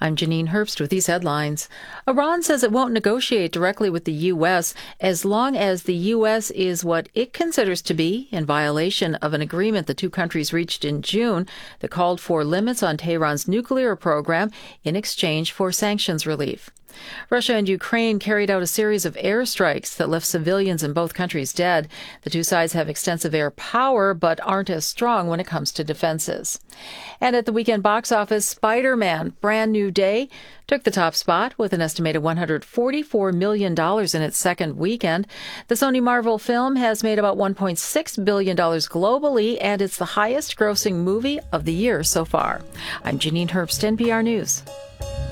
I'm Janine Herbst with these headlines. Iran says it won't negotiate directly with the U.S. as long as the U.S. is what it considers to be in violation of an agreement the two countries reached in June that called for limits on Tehran's nuclear program in exchange for sanctions relief. Russia and Ukraine carried out a series of airstrikes that left civilians in both countries dead. The two sides have extensive air power, but aren't as strong when it comes to defenses. And at the weekend box office, Spider-Man: Brand New Day took the top spot with an estimated $144 million in its second weekend. The Sony Marvel film has made about $1.6 billion globally, and it's the highest grossing movie of the year so far. I'm Janine Herbst, NPR News.